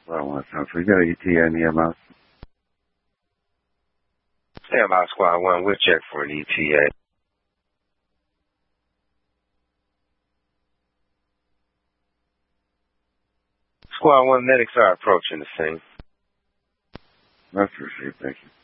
Squad 1, sounds good. You got an ETA in the EMS? Stand by, Squad 1. We'll check for an ETA. Squad 1, medics are approaching the scene. That's received, thank you.